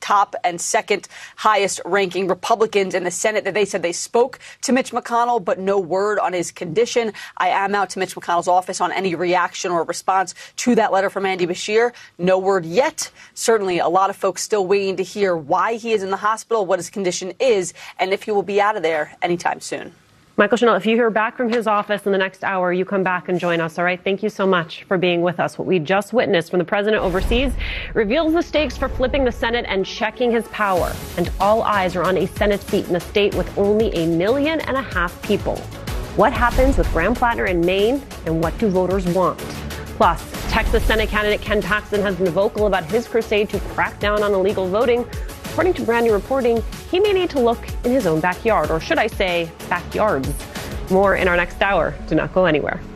top and second highest ranking Republicans in the Senate, that they said they spoke to Mitch McConnell, but no word on his condition. I am out to Mitch McConnell's office on any reaction or response to that letter from Andy Beshear. No word yet. Certainly a lot of folks still waiting to hear why he is in the hospital, what his condition is, and if he will be out of there anytime soon. Michael Chanel, if you hear back from his office in the next hour, you come back and join us, all right? Thank you so much for being with us. What we just witnessed from the president overseas reveals the stakes for flipping the Senate and checking his power. And all eyes are on a Senate seat in a state with only 1.5 million people. What happens with Graham Plattner in Maine, and what do voters want? Plus, Texas Senate candidate Ken Paxton has been vocal about his crusade to crack down on illegal voting. According to brand new reporting, he may need to look in his own backyard, or should I say, backyards. More in our next hour. Do not go anywhere.